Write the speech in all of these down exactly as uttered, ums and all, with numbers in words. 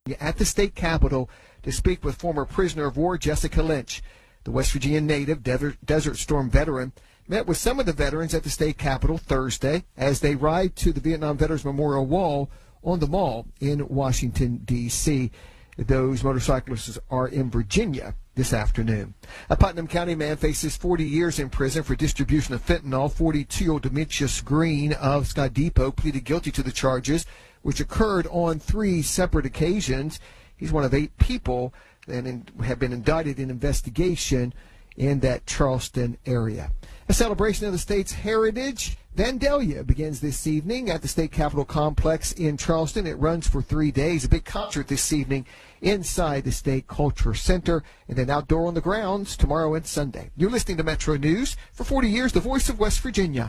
at the state capitol to speak with former prisoner of war Jessica Lynch. The West Virginia native, Desert Storm veteran, met with some of the veterans at the state capitol Thursday as they ride to the Vietnam Veterans Memorial Wall on the Mall in Washington, D C Those motorcyclists are in Virginia this afternoon. A Putnam County man faces forty years in prison for distribution of fentanyl. forty-two-year-old Demetrius Green of Scott Depot pleaded guilty to the charges, which occurred on three separate occasions. He's one of eight people that in, have been indicted in investigation in that Charleston area. A celebration of the state's heritage, Vandalia, begins this evening at the State Capitol Complex in Charleston. It runs for three days. A big concert this evening inside the State Culture Center, and then outdoor on the grounds tomorrow and Sunday. You're listening to Metro News. For forty years, the voice of West Virginia.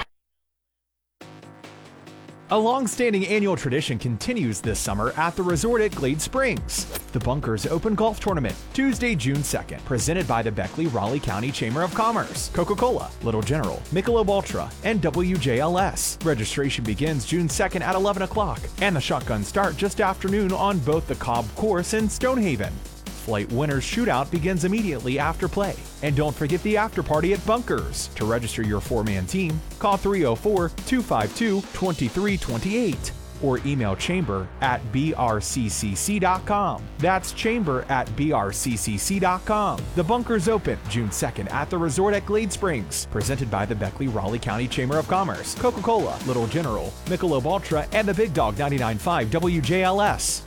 A long-standing annual tradition continues this summer at the resort at Glade Springs. The Bunkers Open Golf Tournament, Tuesday, June second, presented by the Beckley-Raleigh County Chamber of Commerce, Coca-Cola, Little General, Michelob Ultra, and W J L S. Registration begins June second at eleven o'clock, and the shotgun start just after noon on both the Cobb Course and Stonehaven. Flight Winners Shootout begins immediately after play. And don't forget the after party at Bunkers. To register your four-man team, call three oh four, two five two, two three two eight or email chamber at b r c c c dot com. That's chamber at b r c c c dot com. The Bunkers Open, June second at the resort at Glade Springs, presented by the Beckley-Raleigh County Chamber of Commerce, Coca-Cola, Little General, Michelob Ultra, and the Big Dog ninety-nine point five W J L S.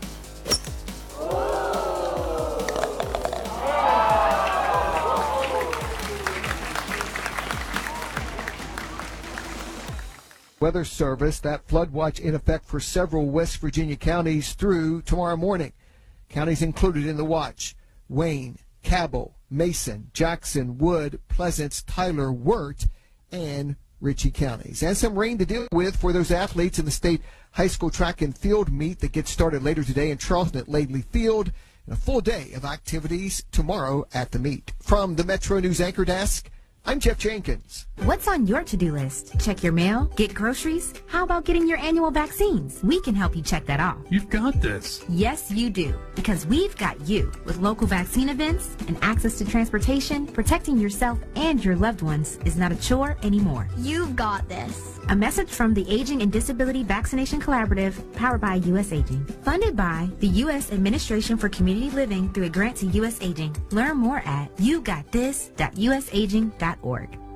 Weather Service, that flood watch in effect for several West Virginia counties through tomorrow morning. Counties included in the watch: Wayne, Cabell, Mason, Jackson, Wood, Pleasants, Tyler, Wirt, and Ritchie counties. And some rain to deal with for those athletes in the state high school track and field meet that gets started later today in Charleston at Laidley Field. And a full day of activities tomorrow at the meet. From the Metro News Anchor Desk, I'm Jeff Jenkins. What's on your to-do list? Check your mail? Get groceries? How about getting your annual vaccines? We can help you check that off. You've got this. Yes, you do. Because we've got you. With local vaccine events and access to transportation, protecting yourself and your loved ones is not a chore anymore. You've got this. A message from the Aging and Disability Vaccination Collaborative, powered by U S Aging. Funded by the U S Administration for Community Living through a grant to U S Aging. Learn more at you got this dot u s aging dot org.